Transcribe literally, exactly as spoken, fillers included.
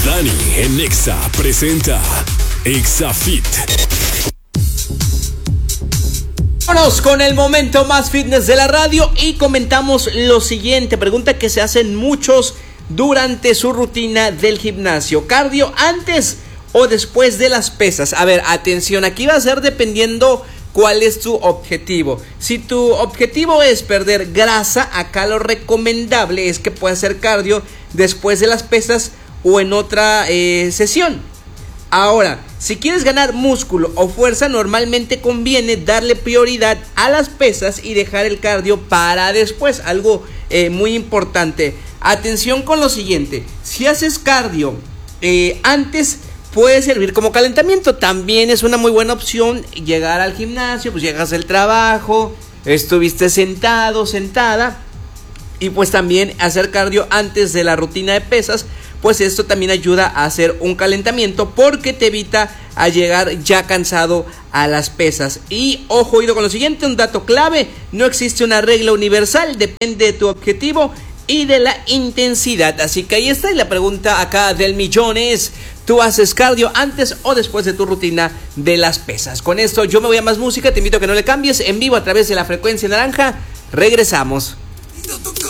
Dani en Exa presenta Exa Fit. Vámonos con el momento más fitness de la radio y comentamos lo siguiente. Pregunta que se hacen muchos durante su rutina del gimnasio: cardio antes o después de las pesas. A ver, atención, aquí va a ser dependiendo cuál es tu objetivo. Si tu objetivo es perder grasa, acá lo recomendable es que puedas hacer cardio después de las pesas o en otra eh, sesión. Ahora, si quieres ganar músculo o fuerza, normalmente conviene darle prioridad a las pesas y dejar el cardio para después. Algo eh, muy importante. Atención con lo siguiente: si haces cardio eh, antes, puede servir como calentamiento. También es una muy buena opción llegar al gimnasio, pues llegas del trabajo, estuviste sentado, sentada, y pues también hacer cardio antes de la rutina de pesas, pues esto también ayuda a hacer un calentamiento porque te evita a llegar ya cansado a las pesas. Y ojo, oído con lo siguiente, un dato clave: no existe una regla universal, depende de tu objetivo y de la intensidad. Así que ahí está, y la pregunta acá del millón es: ¿tú haces cardio antes o después de tu rutina de las pesas? Con esto yo me voy a más música, te invito a que no le cambies, en vivo a través de la frecuencia naranja. Regresamos.